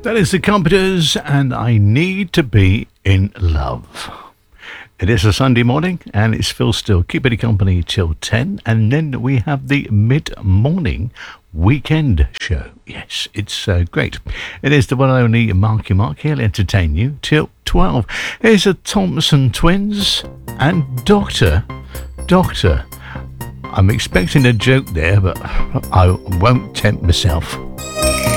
That is the Computers, and I need to be in love. It is a Sunday morning, and it's Phil Still keeping you company till 10, and then we have the mid-morning weekend show. Yes, it's great. It is the one and only Marky Mark. He'll entertain you till 12. Here's the Thompson Twins and Doctor. I'm expecting a joke there, but I won't tempt myself.